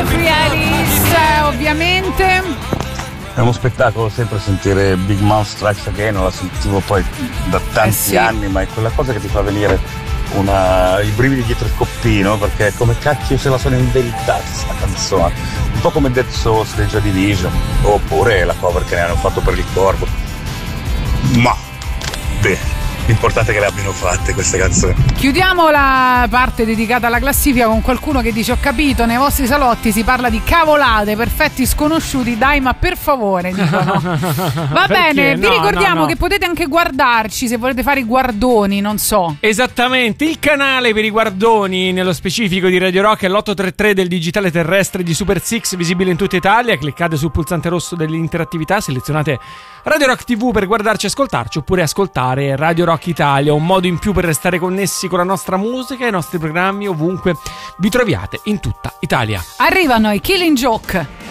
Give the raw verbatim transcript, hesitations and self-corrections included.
Free Alice, ovviamente. È uno spettacolo sempre sentire Big Mouth Strikes Again, non la sentivo poi da tanti eh sì. anni, ma è quella cosa che ti fa venire una, i brividi dietro il coppino, perché è come cacchio se la sono inventata questa canzone, un po' come Dead Souls dei Joy Division, oppure la cover che ne hanno fatto per il Corvo. Ma beh, l'importante è che le abbiano fatte queste canzoni. Chiudiamo la parte dedicata alla classifica con qualcuno che dice: ho capito, nei vostri salotti si parla di cavolate, perfetti sconosciuti, dai ma per favore, dicono. Va bene, vi no, ricordiamo no, no. che potete anche guardarci se volete fare i guardoni, non so. Esattamente, il canale per i guardoni nello specifico di Radio Rock è l'otto tre tre del digitale terrestre di Super Six, visibile in tutta Italia. Cliccate sul pulsante rosso dell'interattività, selezionate Radio Rock tivù per guardarci e ascoltarci, oppure ascoltare Radio Rock Italia, un modo in più per restare connessi con la nostra musica e i nostri programmi ovunque vi troviate in tutta Italia. Arrivano i Killing Joke.